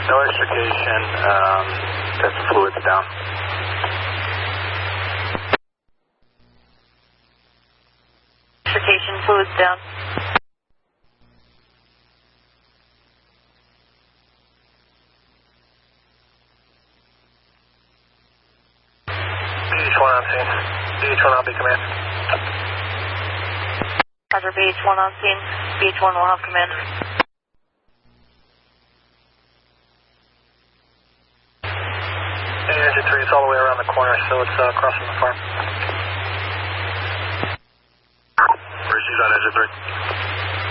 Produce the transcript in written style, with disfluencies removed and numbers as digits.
No extrication, got some fluids down. Extrication, fluids down. BH1 on scene. BH1 I'll be command. Roger, BH1 on scene. BH1 will have command. Engine 3 is all the way around the corner, so it's crossing the farm. Where's on engine 3?